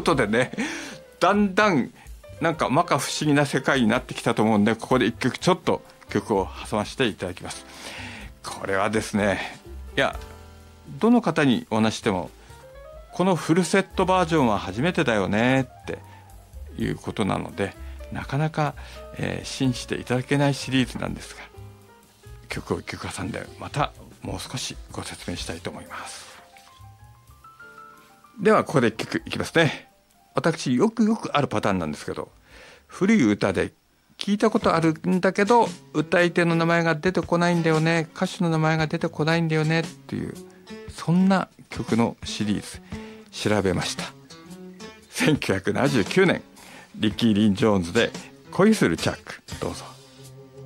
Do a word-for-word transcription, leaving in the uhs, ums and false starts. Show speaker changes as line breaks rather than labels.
ことでね、だんだんなんか摩訶不思議な世界になってきたと思うんで、ここで一曲ちょっと曲を挟ませていただきます。これはですね、いやどの方にお話してもこのフルセットバージョンは初めてだよねっていうことなので、なかなか、えー、信じていただけないシリーズなんですが、曲を一曲挟んでまたもう少しご説明したいと思います。ではここで一曲いきますね。私よくよくあるパターンなんですけど、古い歌で聞いたことあるんだけど歌い手の名前が出てこないんだよね、歌手の名前が出てこないんだよねっていう、そんな曲のシリーズ調べました。せんきゅうひゃくななじゅうきゅうねんリッキー・リン・ジョーンズで恋するチャック、どうぞ。